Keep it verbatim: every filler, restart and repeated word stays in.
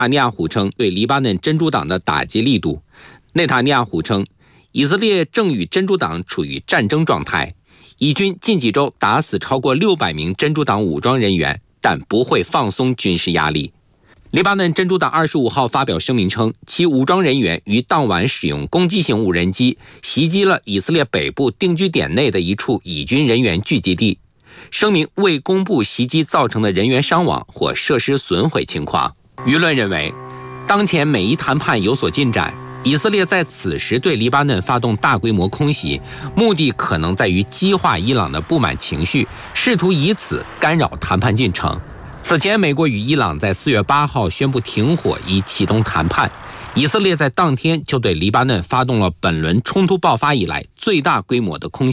塔尼亚胡称对黎巴嫩真主党的打击力度。内塔尼亚胡称，以色列正与真主党处于战争状态，以军近几周打死超过六百名真主党武装人员，但不会放松军事压力。黎巴嫩真主党二十五号发表声明称，其武装人员于当晚使用攻击型无人机袭击了以色列北部定居点内的一处以军人员聚集地。声明未公布袭击造成的人员伤亡或设施损毁情况。舆论认为，当前美伊谈判有所进展，以色列在此时对黎巴嫩发动大规模空袭，目的可能在于激化伊朗的不满情绪，试图以此干扰谈判进程。此前，美国与伊朗在四月八号宣布停火，以启动谈判。以色列在当天就对黎巴嫩发动了本轮冲突爆发以来最大规模的空袭。